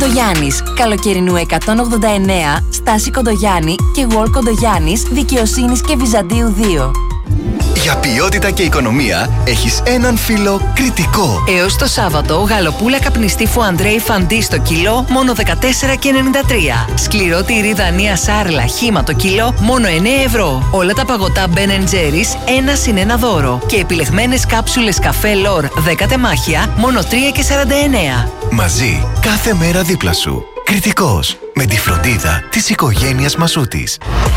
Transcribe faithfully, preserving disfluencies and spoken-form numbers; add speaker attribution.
Speaker 1: Κοντογιάννης, Καλοκαιρινού εκατόν ογδόντα εννέα, Στάση Κοντογιάννη και World Κοντογιάννης, Δικαιοσύνης και Βυζαντίου δύο.
Speaker 2: Για ποιότητα και οικονομία έχεις έναν φίλο Κρητικό.
Speaker 3: Έως το Σάββατο, γαλοπούλα καπνιστή Φουαντρέι Φαντί στο κιλό μόνο δεκατέσσερα και ενενήντα τρία. Σκληρό τυρί Δανία Σάρλα χύμα το κιλό μόνο εννέα ευρώ. Όλα τα παγωτά Ben and Jerry's ένα συν ένα δώρο. Και επιλεγμένες κάψουλες καφέ Λορ δέκα τεμάχια μόνο τρία και σαράντα εννέα.
Speaker 2: Μαζί κάθε μέρα δίπλα σου. Κρητικός, με τη φροντίδα της οικογένειας Μασούτης.